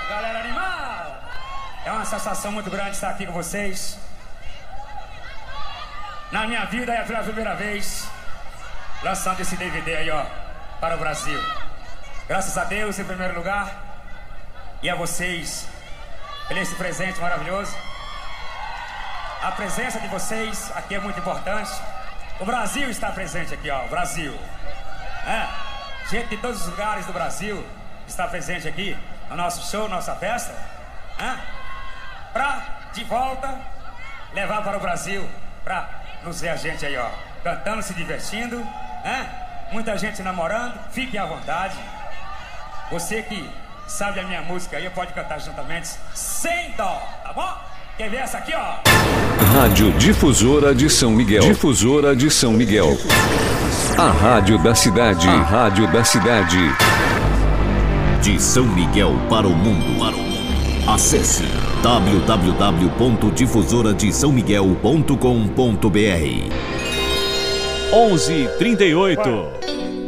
Galera animada! É uma satisfação muito grande estar aqui com vocês. Na minha vida é pela primeira vez lançando esse DVD aí, ó, para o Brasil. Graças a Deus, em primeiro lugar, e a vocês, por esse presente maravilhoso. A presença de vocês aqui é muito importante. O Brasil está presente aqui, ó, o Brasil. Gente de todos os lugares do Brasil está presente aqui no nosso show, nossa festa. Pra, de volta, levar para o Brasil, pra nos ver a gente aí, ó, cantando, se divertindo, muita gente namorando, fique à vontade. Você que sabe a minha música aí, pode cantar juntamente, sem dó, tá bom? Quer ver essa aqui, ó? Rádio Difusora de São Miguel. Difusora de São Miguel. A rádio da cidade. A rádio da cidade. De São Miguel para o mundo. Acesse www.difusoradesaomiguel.com.br. 11:38.